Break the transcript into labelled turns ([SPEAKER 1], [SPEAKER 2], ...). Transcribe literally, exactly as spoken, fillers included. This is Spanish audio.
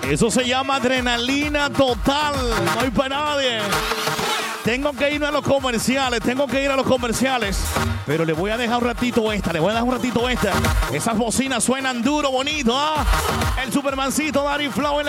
[SPEAKER 1] Eso se llama adrenalina total. No hay para nadie. Tengo que ir a los comerciales, tengo que ir a los comerciales. Pero le voy a dejar un ratito esta, le voy a dejar un ratito esta. Esas bocinas suenan duro, bonito, ¿ah? El Supermancito, Daddy Flow en la